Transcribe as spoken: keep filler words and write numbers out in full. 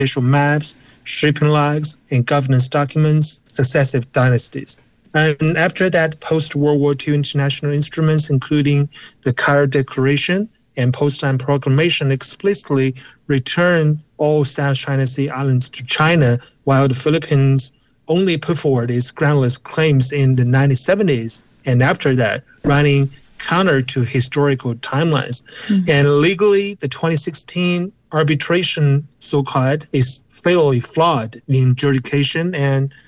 official maps, shipping logs, and governance documents, successive dynasties. And after that, post-World War Two international instruments, including the Cairo Declaration and Potsdam Proclamation, explicitly returned all South China Sea islands to China, while the Philippines only put forward its groundless claims in the nineteen seventies, and after that, running counter to historical timelines. Mm-hmm. And legally, the twenty sixteen arbitration, so-called, is fatally flawed in jurisdiction and